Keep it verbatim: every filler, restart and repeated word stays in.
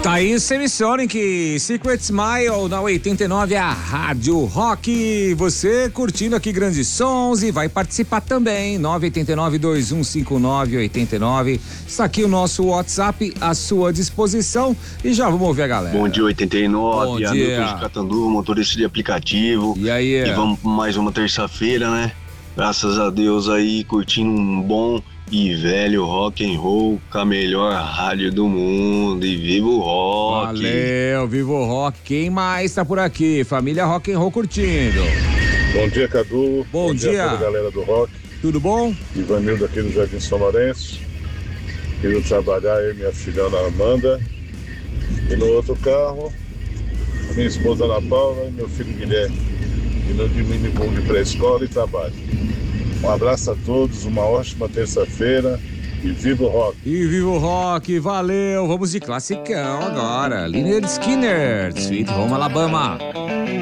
Tá aí Semisonic, Secret Smile na oitenta e nove, a Rádio Rock. Você curtindo aqui grandes sons e vai participar também. nove oito nove, dois um cinco nove, oito nove. Está aqui o nosso WhatsApp à sua disposição e já vamos ouvir a galera. Bom dia, oitenta e nove. Bom dia. Hamilton de Catanduva, motorista de aplicativo. E aí? E vamos pra mais uma terça-feira, né? Graças a Deus aí, curtindo um bom e velho rock and roll com a melhor rádio do mundo. E viva o rock! Valeu, viva o rock! Quem mais tá por aqui? Família Rock and Roll curtindo. Bom dia, Cadu. Bom, Bom dia. dia a toda a galera do rock. Tudo bom? Ivanildo aqui do Jardim São Lourenço. Quero trabalhar, eu e minha filha Ana Amanda. E no outro carro, minha esposa Ana Paula e meu filho Guilherme. Indo de minibug para a escola e trabalho. Um abraço a todos, uma ótima terça-feira e viva o rock! E viva o rock, valeu! Vamos de classicão agora. Lynyrd Skynyrd, Sweet Home Alabama.